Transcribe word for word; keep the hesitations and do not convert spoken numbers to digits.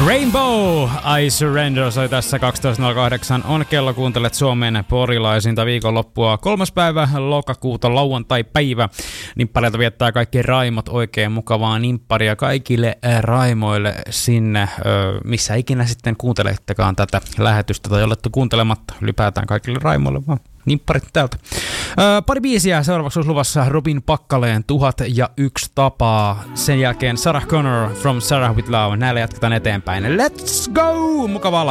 Rainbow, I Surrender soi tässä kaksitoista nolla kahdeksan. On kello, kuuntelet Suomen porilaisinta viikonloppua. Kolmas päivä lokakuuta, lauantai-päivä. Nimppareilta viettää kaikki raimot, oikein mukavaa nimpparia kaikille raimoille sinne, missä ikinä sitten kuuntelettekaan tätä lähetystä tai olette kuuntelematta. Lypäätään kaikille raimoille vaan. Nimpparit täältä. Öö, pari biisiä seuraavaksi olisi luvassa Robin Pakkaleen Tuhat ja yksi tapaa. Sen jälkeen Sarah Connor from Sarah with Love. Näillä jatketaan eteenpäin. Let's go! Mukavaa